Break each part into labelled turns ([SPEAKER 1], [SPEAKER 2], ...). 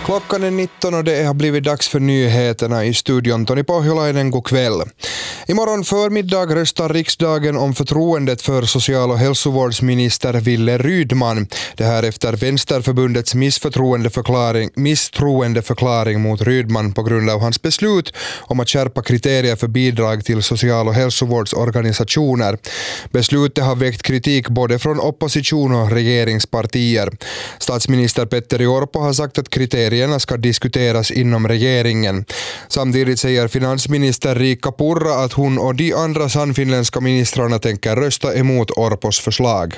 [SPEAKER 1] Klockan är 19 och det har blivit dags för nyheterna i studion. Tony Pohjolainen, god kväll. Imorgon förmiddag röstar riksdagen om förtroendet för social- och hälsovårdsminister Wille Rydman. Det här efter Vänsterförbundets misstroendeförklaring mot Rydman på grund av hans beslut om att skärpa kriterier för bidrag till social- och hälsovårdsorganisationer. Beslutet har väckt kritik både från opposition och regeringspartier. Statsminister Petteri Orpo har sagt att kriterierna ska diskuteras inom regeringen. Samtidigt säger finansminister Riikka Purra att hon och de andra sannfinländska ministrarna tänker rösta emot Orpos förslag.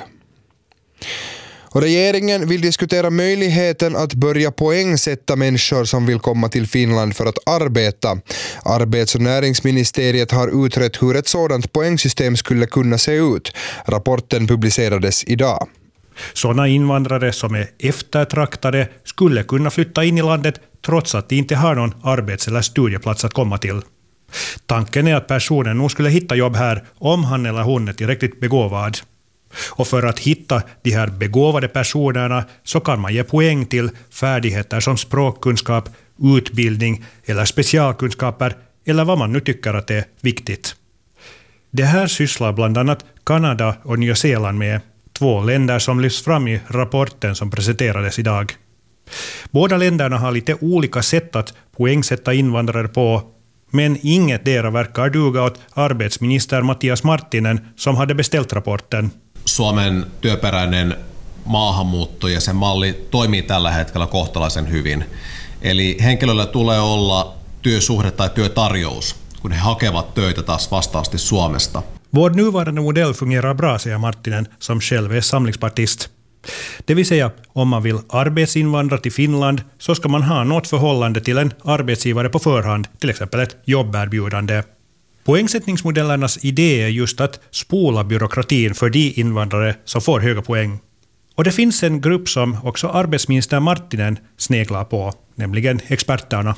[SPEAKER 1] Och regeringen vill diskutera möjligheten att börja poängsätta människor som vill komma till Finland för att arbeta. Arbets- och näringsministeriet har utrett hur ett sådant poängsystem skulle kunna se ut. Rapporten publicerades idag.
[SPEAKER 2] Sådana invandrare som är eftertraktade skulle kunna flytta in i landet trots att de inte har någon arbets- eller studieplats att komma till. Tanken är att personen nog skulle hitta jobb här om han eller hon är tillräckligt begåvad. Och för att hitta de här begåvade personerna så kan man ge poäng till färdigheter som språkkunskap, utbildning eller specialkunskaper eller vad man nu tycker att är viktigt. Det här sysslar bland annat Kanada och Nya Zeeland med, 2 länder som lyfts fram i rapporten som presenterades idag. Båda länderna har lite olika sätt att poängsätta invandrare på, men inget dera verkar duga åt arbetsminister Matias Marttinen som hade beställt rapporten.
[SPEAKER 3] Suomen työperäinen maahanmuutto ja sen malli toimii tällä hetkellä kohtalaisen hyvin. Eli henkilöllä tulee olla työsuhde tai työtarjous, kun he hakevat töitä taas vastaavasti Suomesta.
[SPEAKER 2] Vår nuvarande modell fungerar bra, säger Marttinen som själv är samlingspartist. Det vill säga, om man vill arbetsinvandra till Finland så ska man ha något förhållande till en arbetsgivare på förhand, till exempel ett jobberbjudande. Poängsättningsmodellernas idé är just att spola byråkratin för de invandrare som får höga poäng. Och det finns en grupp som också arbetsminister Marttinen sneglar på, nämligen experterna.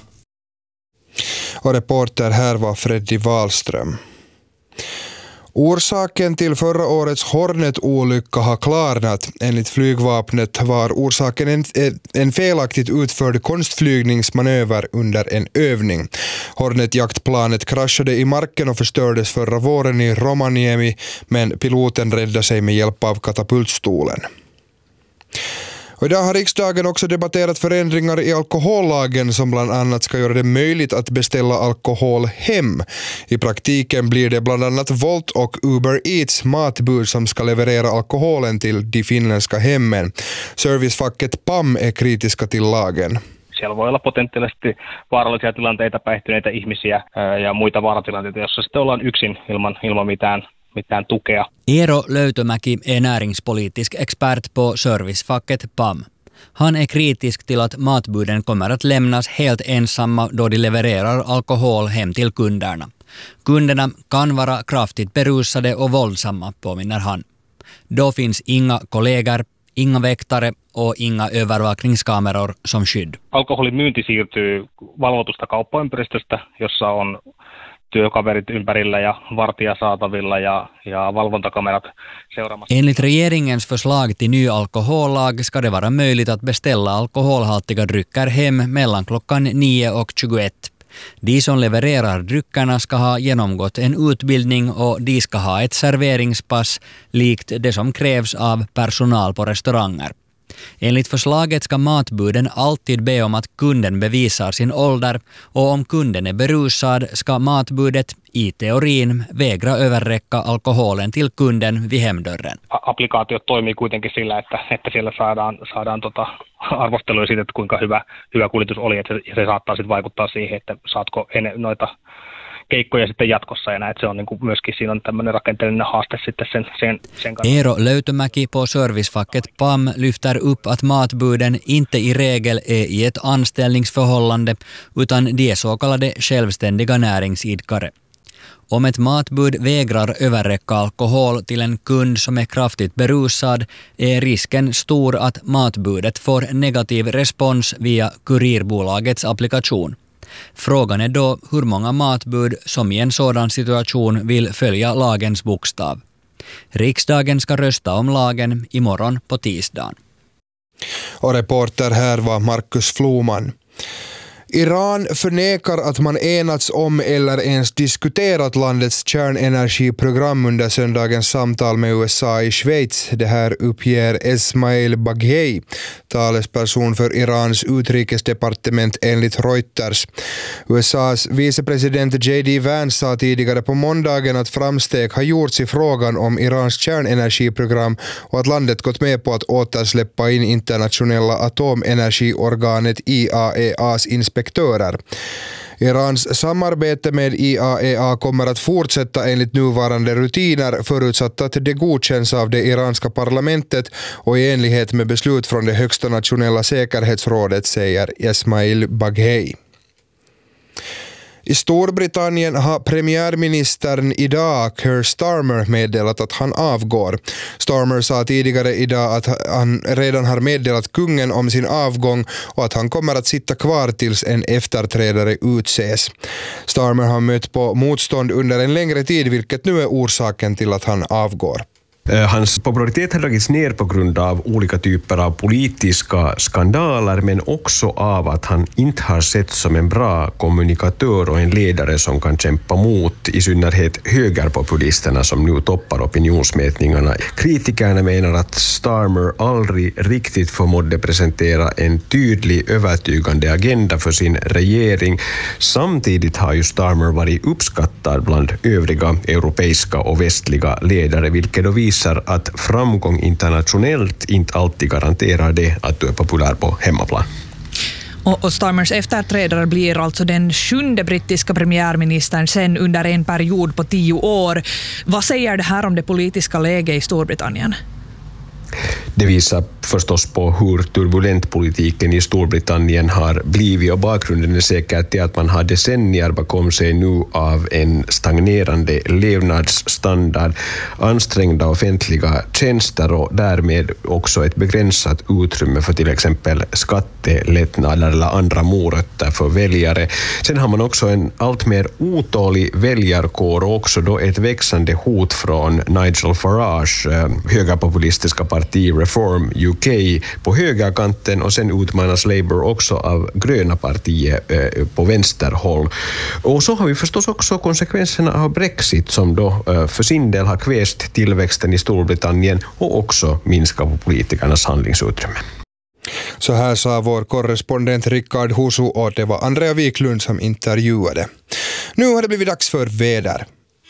[SPEAKER 1] Och reporter här var Freddy Wahlström. Orsaken till förra årets Hornet-olycka har klarnat. Enligt flygvapnet var orsaken en felaktigt utförd konstflygningsmanöver under en övning. Hornet-jaktplanet kraschade i marken och förstördes förra våren i Rovaniemi, men piloten räddade sig med hjälp av katapultstolen. Och idag har riksdagen också debatterat förändringar i alkohollagen som bland annat ska göra det möjligt att beställa alkohol hem. I praktiken blir det bland annat Volt och Uber Eats matbud som ska leverera alkoholen till de finländska hemmen. Servicefacket PAM är kritiska till lagen.
[SPEAKER 4] Siellä voi olla potentiaalisesti vaarallisia tilanteita, päihtyneitä ihmisiä ja muita vaaratilanteita, jossa sitten ollaan yksin ilman mitään tukea.
[SPEAKER 5] Eero Löytömäki är näringspolitisk expert på servicefacket PAM. Han är kritisk till att matbuden kommer att lämnas helt ensamma då de levererar alkohol hem till kunderna. Kunderna kan vara kraftigt berusade och våldsamma, påminner han. Då finns inga kollegor, inga väktare och inga övervakningskameror som skydd.
[SPEAKER 4] Alkoholin myynti siirtyy valvotusta kauppaympäristöstä, jossa on työkaverit ympärillä ja vartija saatavilla ja valvontakamerat seuraamassa.
[SPEAKER 5] Enligt regeringens förslag till ny alkohollag ska det vara möjligt att beställa alkoholhaltiga drycker hem mellan klockan 9 och 21. De som levererar dryckerna ska ha genomgått en utbildning och de ska ha ett serveringspass likt det som krävs av personal på restauranger. Enligt förslaget ska matbuden alltid be om att kunden bevisar sin ålder och om kunden är berusad ska matbudet i teorin vägra överräcka alkoholen till kunden vid hemdörren.
[SPEAKER 4] Applikaatiot toimii kuitenkin sillä, että siellä saadaan arvosteluja siitä, että kuinka hyvä kuljetus oli, että se saattaa sitten vaikuttaa siihen, että saatko noita keikkoja sitten jatkossa ja näin, se on niinku myöskin siinä on tämmöinen rakenteellinen haaste sitten sen kanssa.
[SPEAKER 5] Eero Löytömäki på servicefacket PAM lyfter upp att matbuden inte i regel är i ett anställningsförhållande utan de är så kallade självständiga näringsidkare. Om ett matbud vägrar överräcka alkohol till en kund som är kraftigt berusad är risken stor att matbudet får negativ respons via kurirbolagets applikation. Frågan är då hur många matbud som i en sådan situation vill följa lagens bokstav. Riksdagen ska rösta om lagen imorgon på tisdagen.
[SPEAKER 1] Och reporter här var Markus Floman. Iran förnekar att man enats om eller ens diskuterat landets kärnenergiprogram under söndagens samtal med USA i Schweiz. Det här uppger Esmail Baghei, talesperson för Irans utrikesdepartement enligt Reuters. USAs vicepresident J.D. Vance sa tidigare på måndagen att framsteg har gjorts i frågan om Irans kärnenergiprogram och att landet gått med på att återsläppa in internationella atomenergiorganet IAEAs inspektörer. Irans samarbete med IAEA kommer att fortsätta enligt nuvarande rutiner förutsatt att det godkänns av det iranska parlamentet och i enlighet med beslut från det högsta nationella säkerhetsrådet, säger Esmail Baghei. I Storbritannien har premiärministern idag, Keir Starmer, meddelat att han avgår. Starmer sa tidigare idag att han redan har meddelat kungen om sin avgång och att han kommer att sitta kvar tills en efterträdare utses. Starmer har mött på motstånd under en längre tid, vilket nu är orsaken till att han avgår.
[SPEAKER 6] Hans popularitet har dragits ner på grund av olika typer av politiska skandaler, men också av att han inte har sett som en bra kommunikatör och en ledare som kan kämpa mot i synnerhet högerpopulisterna som nu toppar opinionsmätningarna. Kritikerna menar att Starmer aldrig riktigt förmådde presentera en tydlig, övertygande agenda för sin regering. Samtidigt har ju Starmer varit uppskattad bland övriga europeiska och västliga ledare, vilket då visar att framgång internationellt inte alltid garanterar det att du är populär på hemmaplan.
[SPEAKER 7] Och Starmers efterträdare blir alltså den 7:e brittiska premiärministern sen under en period på 10 år. Vad säger det här om det politiska läget i Storbritannien?
[SPEAKER 6] Det visar förstås på hur turbulent politiken i Storbritannien har blivit, och bakgrunden är säkert till att man har decennier bakom sig nu av en stagnerande levnadsstandard, ansträngda offentliga tjänster och därmed också ett begränsat utrymme för till exempel skattelättnader eller andra morötter för väljare. Sen har man också en allt mer otålig väljarkår och också då ett växande hot från Nigel Farage, högerpopulistiska parti Reform UK på högerkanten, och sen utmanas Labour också av gröna partiet på vänsterhåll. Och så har vi förstås också konsekvenserna av Brexit som då för sin del har kväst tillväxten i Storbritannien och också minskat på politikernas handlingsutrymme.
[SPEAKER 1] Så här sa vår korrespondent Rickard Husu, och det var Andrea Wiklund som intervjuade. Nu har det blivit dags för väder.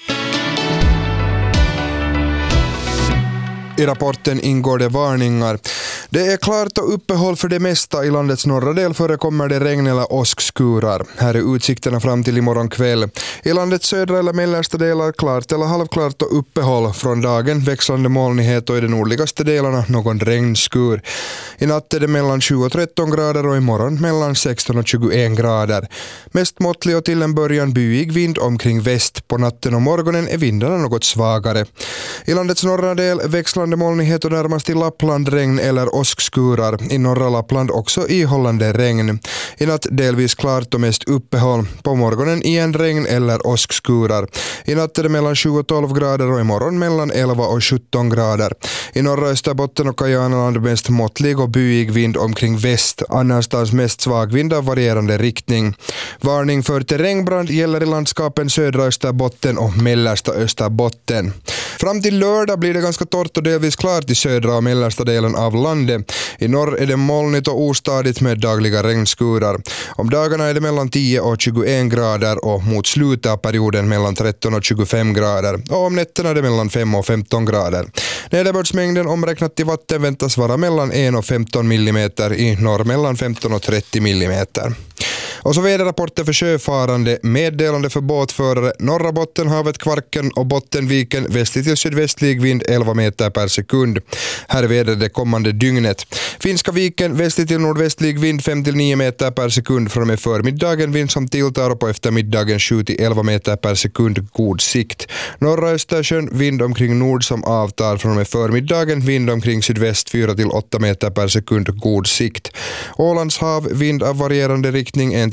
[SPEAKER 1] I rapporten ingår det varningar. Det är klart och uppehåll för det mesta i landets norra del, förekommer det regn eller åskskurar. Här är utsikterna fram till imorgon kväll. I landets södra eller mellersta delar klart eller halvklart och uppehåll från dagen, växlande molnighet och i de nordligaste delarna någon regnskur. I natt är det mellan 7 och 13 grader och imorgon mellan 16 och 21 grader. Mest måttlig och till en början byig vind omkring väst. På natten och morgonen är vindarna något svagare. I landets norra del växlande molnighet och närmast i Lappland regn eller åskskurar. I norra Lappland också ihållande regn. I natt delvis klart och mest uppehåll. På morgonen igen regn eller åskskurar. I natt är det mellan 7 och 12 grader och imorgon mellan 11 och 17 grader. I norra Österbotten och Kajanaland mest måttlig och byig vind omkring väst. Annanstans mest svag vind av varierande riktning. Varning för terrängbrand gäller i landskapen södra Österbotten och mellersta Österbotten. Fram till lördag blir det ganska torrt och delvis klart i södra och mellersta delen av landet. I norr är det molnigt och ostadigt med dagliga regnskurar. Om dagarna är det mellan 10 och 21 grader och mot slutet av perioden mellan 13 och 25 grader. Och om nätterna är det mellan 5 och 15 grader. Nederbördsmängden omräknat till vatten väntas vara mellan 1 och 15 millimeter, i norr mellan 15 och 30 millimeter. Och så väderrapporter för sjöfarande, meddelande för båtförare, norra Bottenhavet, Kvarken och Bottenviken, västlig till sydvästlig vind 11 meter per sekund. Här är vädret det kommande dygnet. Finska viken, västlig till nordvästlig vind 5-9 meter per sekund från och med förmiddagen, vind som tilltar, och på eftermiddagen 7-11 meter per sekund, god sikt. Norra Östersjön, vind omkring nord som avtar från och med förmiddagen, vind omkring sydväst 4-8 meter per sekund, god sikt. Ålands hav, vind av varierande riktning 1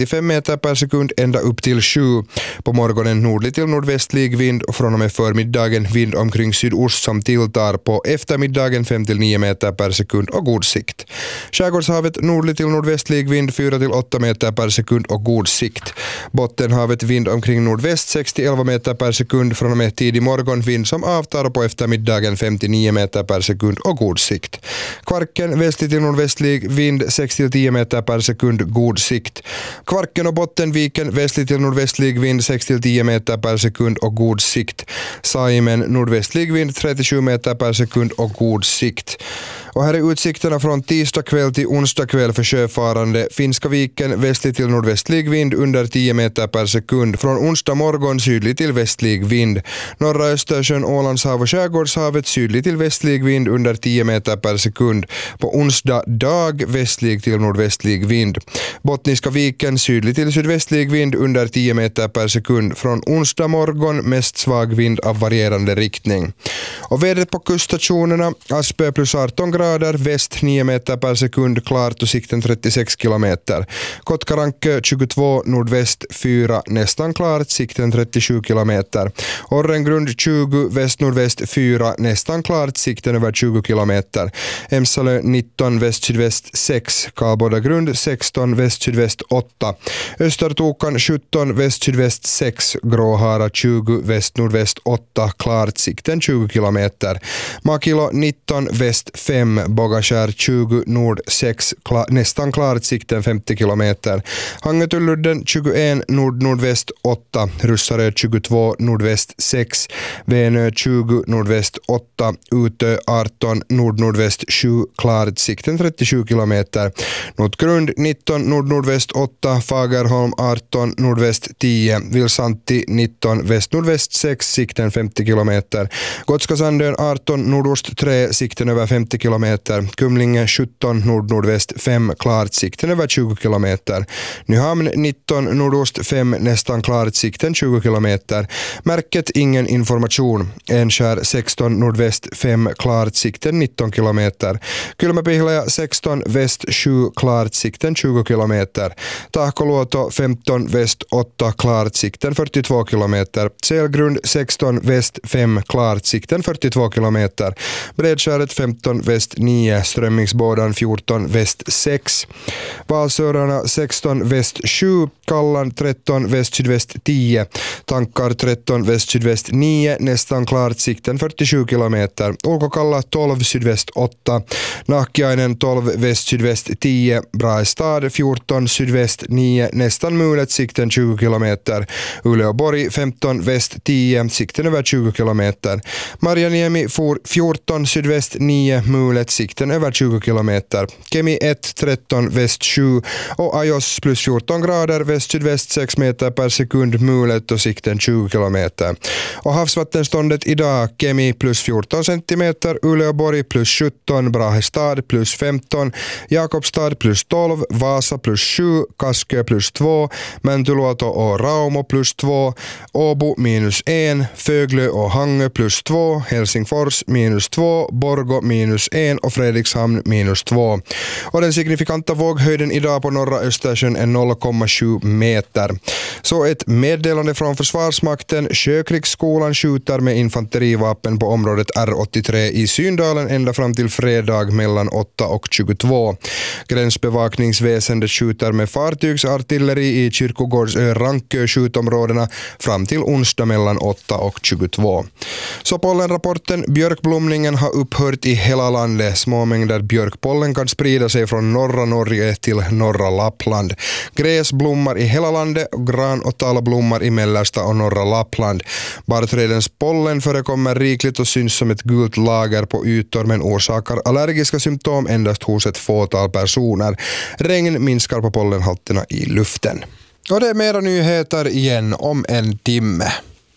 [SPEAKER 1] 5-5 meter per sekund ända upp till 7. På morgonen nordlig till nordvästlig vind och från och med förmiddagen vind omkring sydost som tilltar. På eftermiddagen 5-9 meter per sekund och god sikt. Skärgårdshavet nordlig till nordvästlig vind 4-8 meter per sekund och god sikt. Bottenhavet vind omkring nordväst 6-11 meter per sekund från och med tidig morgon vind som avtar och på eftermiddagen 5-9 meter per sekund och god sikt. Kvarken västlig till nordvästlig vind 6-10 meter per sekund god sikt. Kvarken och Bottenviken västlig till nordvästlig vind 6-10 meter per sekund och god sikt. Saimen nordvästlig vind 37 meter per sekund och god sikt. Och här är utsikterna från tisdag kväll till onsdag kväll för sjöfarande. Finska viken västlig till nordvästlig vind under 10 meter per sekund. Från onsdag morgon sydlig till västlig vind. Norra Östersjön, Ålandshav och Skärgårdshavet sydlig till västlig vind under 10 meter per sekund. På onsdag dag västlig till nordvästlig vind. Bottniska viken sydlig till sydvästlig vind under 10 meter per sekund. Från onsdag morgon mest svag vind av varierande riktning. Och vädret på kuststationerna: Aspö plus 18 grader, väst 9 meter per sekund, klart och sikten 36 kilometer. Kotkarankö 22, nordväst 4, nästan klart, sikten 37 kilometer. Orrengrund 20, väst-nordväst 4, nästan klart, sikten över 20 kilometer. Emsalö 19, väst-sydväst 6, Karlbodagrund 16, väst-sydväst 8. Östertokan 17, väst-sydväst 6, Gråhara 20, väst-nordväst 8, klart, sikten 20 kilometer. Makilo 19, väst 5, Bogaskär 20, nord 6, nästan klart, sikten 50 kilometer. Hangetulludden 21, nord-nordväst 8, Russarö 22, nordväst 6, Vänö 20, nordväst 8, Utö 18, nord-nordväst 7, klart, sikten 37 kilometer. Notgrund 19, nord-nordväst 8, Fagerholm 18, nordväst 10, Vilsanti 19, väst-nordväst 6, sikten 50 kilometer. Gotska Sandön 18, nordost 3, sikten över 50 kilometer. Kumlinge 17, nord-nordväst 5, klart, sikten över 20 kilometer. Nyhamn 19, nordost 5, nästan klart, sikten 20 kilometer. Märket ingen information. Enskär 16, nordväst 5, klart, sikten 19 kilometer. Kylmäpihlaja 16, väst 7, klart, sikten 20 kilometer. Tahkoluoto 15, väst 8, klart, sikten 42 kilometer. Selgrund 16, väst 5, klart, sikten 42 kilometer. Bredskäret 15, väst 9, Strömmingsbådan 14, väst 6. Valsörarna 16, väst 7, Kallan 13, väst-sydväst 10. Tankar 13, väst-sydväst 9, nästan klart, sikten 47 kilometer. Ulkokalla 12, sydväst 8. Nahkiainen 12, väst-sydväst 10. Braestad 14, sydväst 9, nästan mulet, sikten 20 kilometer. Uleåborg 15, väst 10, sikten över 20 kilometer. Marjaniemi 14, sydväst 9, mulet, sikten över 20 kilometer. Kemi 1, 13, väst 7 och Ajos plus 14 grader, väst-sydväst 6 meter per sekund, mulet och sikten 20 kilometer. Och havsvattenståndet idag: Kemi plus 14 centimeter, Uleåborg plus 17, Brahestad plus 15, Jakobstad plus 12, Vasa plus 7, Kaskö plus 2, Mäntyluoto och Raumo plus 2, Åbo minus 1, Föglö och Hangö plus 2, Helsingfors minus 2, Borgo minus 1 och Fredrikshamn minus 2. Och den signifikanta våghöjden idag på norra Östersjön är 0,7 meter. Så ett meddelande från Försvarsmakten: Sjökrigsskolan skjuter med infanterivapen på området R83 i Syndalen ända fram till fredag mellan 8 och 22. Gränsbevakningsväsendet skjuter med fartygsartilleri i Kyrkogårdsö, Rankö skjutområdena fram till onsdag mellan 8 och 22. Så pollenrapporten: björkblomningen har upphört i hela landet. Små mängder björkpollen kan sprida sig från norra Norge till norra Lappland. Gräs blommar i hela landet och gran och tall blommar i mellersta och norra Lappland. Barrträdens pollen förekommer rikligt och syns som ett gult lager på ytor men orsakar allergiska symptom endast hos ett fåtal personer. Regn minskar på pollenhalterna i luften. Och det är mera nyheter igen om en timme.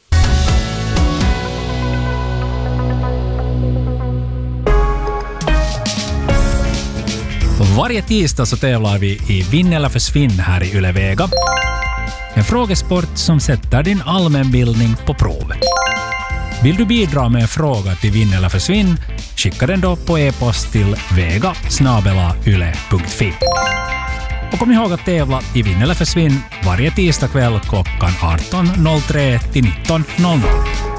[SPEAKER 8] Varje tisdag så tävlar vi i Vinn eller försvinn här i Yle Vega. En frågesport som sätter din allmänbildning på prov. Vill du bidra med en fråga till Vinn eller försvinn, skicka den då på e-post till vega@yle.fi. Och kom ihåg att tävla i Vinn eller försvinn varje tisdag kväll klockan 18.03 till 19.00.